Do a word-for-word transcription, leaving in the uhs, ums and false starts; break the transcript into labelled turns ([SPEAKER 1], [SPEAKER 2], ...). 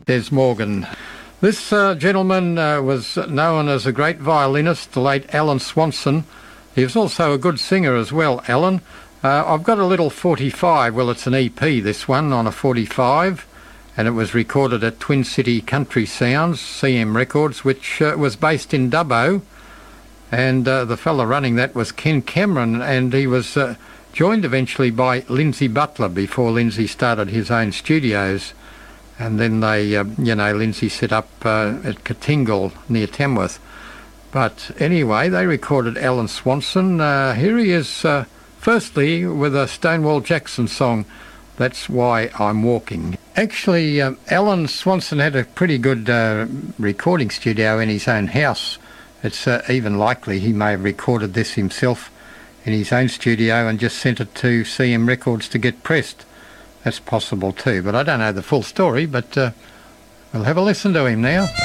[SPEAKER 1] Des Morgan. This uh, gentleman uh, was known as a great violinist, the late Alan Swanson. He was also a good singer as well, Alan. Uh, I've got a little forty-five, well it's an E P this one, on a forty-five, and it was recorded at Twin City Country Sounds, C M Records, which uh, was based in Dubbo, and uh, the fella running that was Ken Cameron, and he was uh, joined eventually by Lindsay Butler before Lindsay started his own studios. And then they, uh, you know, Lindsay set up uh, at Katingal near Tamworth. But anyway, they recorded Alan Swanson. Uh, here he is, uh, firstly, with a Stonewall Jackson song, That's Why I'm Walking. Actually, um, Alan Swanson had a pretty good uh, recording studio in his own house. It's uh, even likely he may have recorded this himself in his own studio and just sent it to C M Records to get pressed. That's possible too, but I don't know the full story, but uh, we'll have a listen to him now.